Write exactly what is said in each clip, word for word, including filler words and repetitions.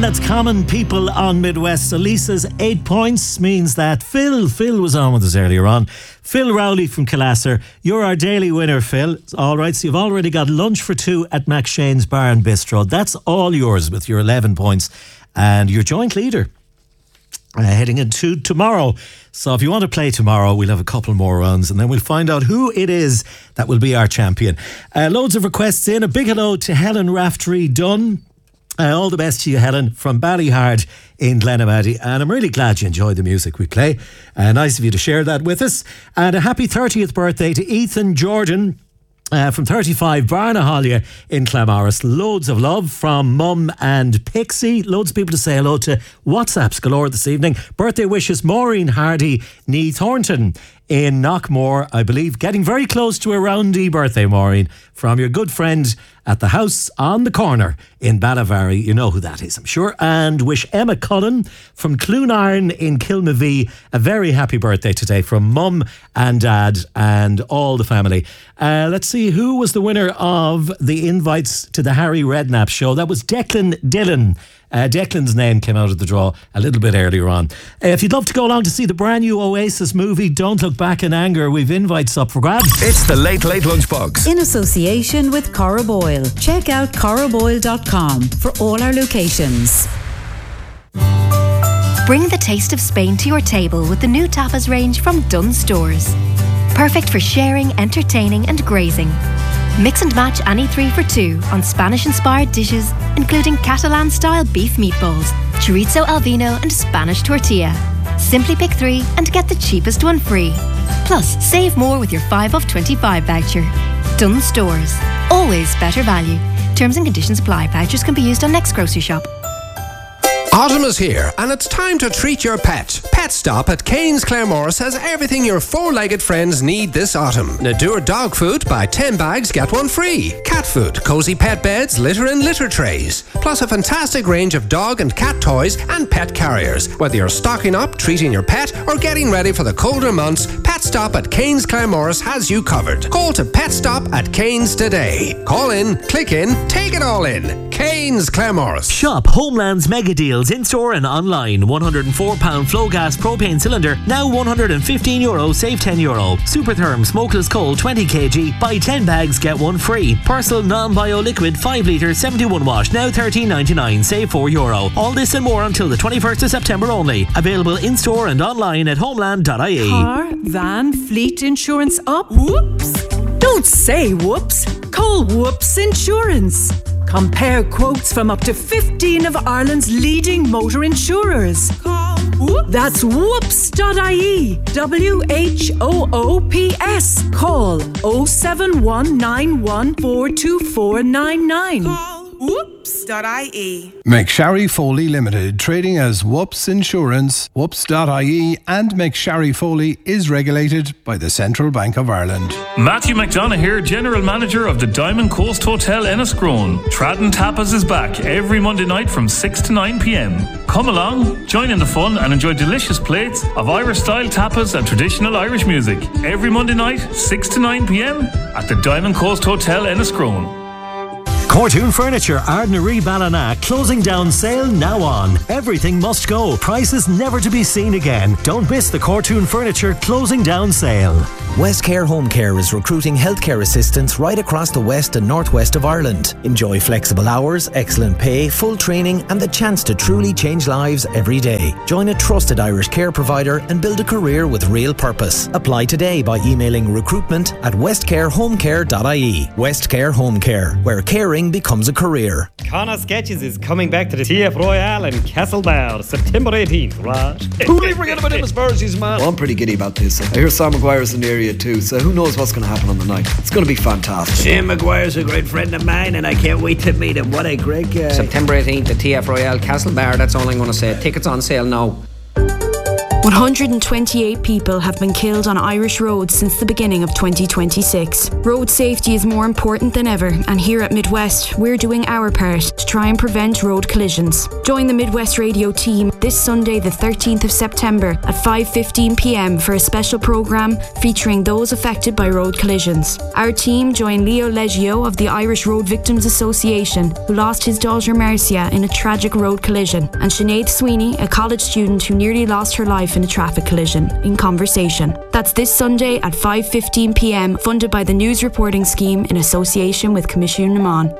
that's Common People on Midwest. So Lisa's eight points means that Phil, Phil was on with us earlier on. Phil Rowley from Killasser, you're our daily winner, Phil. All right, so you've already got lunch for two at Mac Shane's Bar and Bistro. That's all yours with your eleven points. And you're joint leader uh, heading into tomorrow. So if you want to play tomorrow, we'll have a couple more rounds and then we'll find out who it is that will be our champion. Uh, loads of requests in. A big hello to Helen Raftery Dunn. Uh, all the best to you, Helen, from Ballyhard in Glenamaddy. And I'm really glad you enjoy the music we play. Uh, nice of you to share that with us. And a happy thirtieth birthday to Ethan Jordan uh, from thirty-five Barnahollia in Claremorris. Loads of love from Mum and Pixie. Loads of people to say hello to. WhatsApps galore this evening. Birthday wishes Maureen Hardy, Nee Thornton in Knockmore, I believe. Getting very close to a roundy birthday, Maureen, from your good friend at the house on the corner in Ballyvary. You know who that is, I'm sure. And wish Emma Cullen from Clonarn in Kilmavee a very happy birthday today from Mum and Dad and all the family. Uh, let's see, who was the winner of the invites to the Harry Redknapp show? That was Declan Dillon. Uh, Declan's name came out of the draw a little bit earlier on. Uh, if you'd love to go along to see the brand new Oasis movie, Don't Look Back in Anger, we've invites up for grabs. It's the Late Late Lunchbox. In association with Cora Boyle. Check out cora boyle dot com for all our locations. Bring the taste of Spain to your table with the new tapas range from Dunn Stores. Perfect for sharing, entertaining and grazing. Mix and match any three for two on Spanish-inspired dishes, including Catalan-style beef meatballs, chorizo al vino and Spanish tortilla. Simply pick three and get the cheapest one free. Plus, save more with your five off twenty-five voucher. Dunn Stores. Always better value. Terms and conditions apply. Vouchers can be used on next grocery shop. Autumn is here and it's time to treat your pet. Pet Stop at Cairns Claremorris has everything your four-legged friends need this autumn. Nadur dog food, buy ten bags, get one free. Cat food, cozy pet beds, litter and litter trays. Plus a fantastic range of dog and cat toys and pet carriers. Whether you're stocking up, treating your pet or getting ready for the colder months, Pet Stop at Cairns Claremorris has you covered. Call to Pet Stop at Cairns today. Call in, click in, take it all in. Cairns Claremorris. Shop Homeland's mega deals in store and online. one hundred four pound flow gas propane cylinder, now one hundred fifteen euro, save ten euro. Supertherm smokeless coal twenty kilograms, buy ten bags, get one free. Persil non-bio liquid five litre seventy-one watt, now thirteen ninety-nine, save four euro. All this and more until the twenty-first of September only. Available in store and online at homeland dot I E. Car, van, fleet insurance up? Whoops! Don't say whoops. Call Whoops Insurance. Compare quotes from up to fifteen of Ireland's leading motor insurers. Call Whoops. That's whoops dot I E. W H O O P S. Call oh seven one nine one four two four nine nine. Call whoops dot I E. McSharry Foley Limited, trading as Whoops Insurance, whoops dot I E, and McSharry Foley is regulated by the Central Bank of Ireland. Matthew McDonough here, General Manager of the Diamond Coast Hotel Enniscrone. Tradden Tapas is back every Monday night from six to nine p.m. Come along, join in the fun and enjoy delicious plates of Irish-style tapas and traditional Irish music. Every Monday night, six to nine p.m. at the Diamond Coast Hotel Enniscrone. Cortoon Furniture, Ardnaree Ballina, closing down sale now on. Everything must go. Prices never to be seen again. Don't miss the Cortoon Furniture closing down sale. Westcare Home Care is recruiting healthcare assistants right across the west and northwest of Ireland. Enjoy flexible hours, excellent pay, full training and the chance to truly change lives every day. Join a trusted Irish care provider and build a career with real purpose. Apply today by emailing recruitment at westcare home care dot I E. Westcare Home Care, where caring becomes a career. Connor Sketches is coming back to the T F Royale in Castlebar, September eighteenth, right? Who did we forget about him as far as he's man? Well, I'm pretty giddy about this. I hear Sam Maguire's in the area too, so who knows what's going to happen on the night. It's going to be fantastic. Sam Maguire's a great friend of mine and I can't wait to meet him. What a great guy. September eighteenth at T F Royale Castlebar, that's all I'm going to say. Tickets on sale now. one hundred twenty-eight people have been killed on Irish roads since the beginning of twenty twenty-six. Road safety is more important than ever, and here at Midwest, we're doing our part to try and prevent road collisions. Join the Midwest Radio team this Sunday, the thirteenth of September at five fifteen p m for a special programme featuring those affected by road collisions. Our team join Leo Leggio of the Irish Road Victims Association, who lost his daughter Marcia in a tragic road collision, and Sinead Sweeney, a college student who nearly lost her life in a traffic collision, in conversation. That's this Sunday at five fifteen p m, funded by the News Reporting Scheme in association with Commission Naman.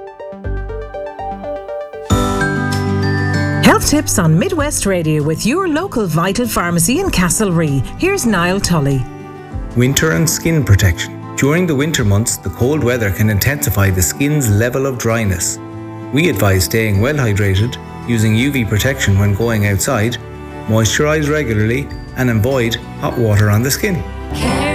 Health tips on Midwest Radio with your local Vital Pharmacy in Castlerea. Here's Niall Tully. Winter and skin protection. During the winter months, the cold weather can intensify the skin's level of dryness. We advise staying well hydrated, using U V protection when going outside, moisturise regularly, and avoid hot water on the skin.